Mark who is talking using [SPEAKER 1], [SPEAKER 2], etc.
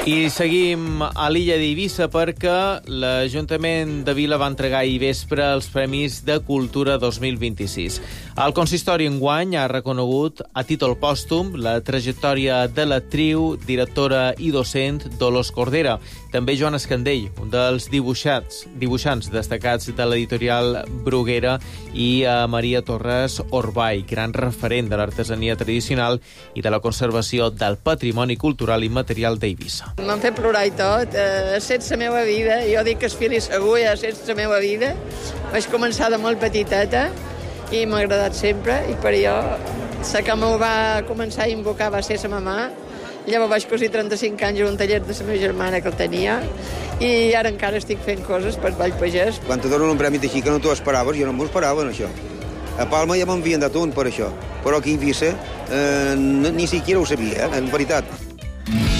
[SPEAKER 1] I seguim a l'illa d'Eivissa perquè l'Ajuntament de Vila va entregar ahir vespre els Premis de Cultura 2026. El consistori enguany ha reconegut a títol pòstum la trajectòria de l'actriu, directora i docent Dolors Cordera. També Joan Escandell, un dels dibuixants destacats de l'editorial Bruguera, i Maria Torres Orbay, gran referent de l'artesania tradicional i de la conservació del patrimoni cultural i material d'Eivissa.
[SPEAKER 2] M'han fet plorar i tot. Has set la meva vida. Jo dic que és fil i segur, has set la meva vida. Vaig començar de molt petiteta i m'ha agradat sempre. I per allò, la que m'ho va començar a invocar va ser la mamà. Llavors vaig cosir 35 anys en un taller de la meva germana que el tenia i ara encara estic fent coses per Vallpagès.
[SPEAKER 3] Quan te donen un premi d'així que no t'ho esperaves, jo no m'ho esperava, això. A Palma ja m'envien de tot per això, però aquí a Eivissa ni siquiera ho sabia, en veritat.